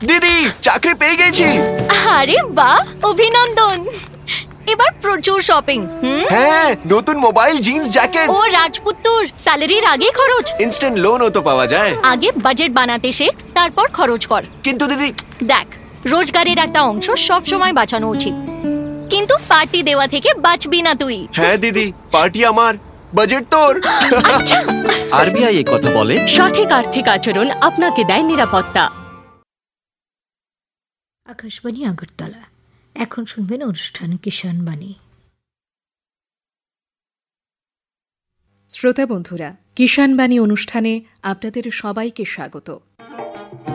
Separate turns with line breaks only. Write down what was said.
দিদি, চাকরি পেয়ে গেছি।
আরে বাহ, অভিনন্দন। এবার প্রচুর শপিং।
হ্যাঁ, নতুন মোবাইল, জিন্স, জ্যাকেট।
ও রাজপুত্তর, স্যালারির আগে খরচ।
ইনস্ট্যান্ট লোনও তো পাওয়া যায়।
আগে বাজেট বানাতে শেখ, তারপর খরচ কর।
কিন্তু দিদি,
দেখ, রোজগারের একটা অংশ সব সময় বাঁচানো উচিত, কিন্তু পার্টি দেওয়া থেকে বাঁচবি না তুই।
হ্যাঁ দিদি, পার্টি আমার, বাজেট তোর।
আরবিআই এই কথা বলে।
সঠিক আর্থিক আচরণ আপনাকে দেয় নিরাপত্তা।
আকাশবাণী আগরতলা, এখন শুনবেন অনুষ্ঠান কিষাণ বাণী।
শ্রোতা বন্ধুরা, কিষাণ বাণী অনুষ্ঠানে আপনাদের সবাইকে স্বাগত।